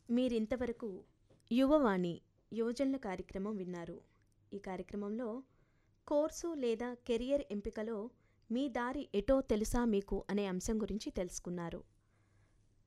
మీరింతవరకు యువవాణి యువజనుల కార్యక్రమం విన్నారు. ఈ కార్యక్రమంలో కోర్సు లేదా కెరియర్ ఎంపికలో మీ దారి ఎటో తెలుసా మీకు అనే అంశం గురించి తెలుసుకున్నారు.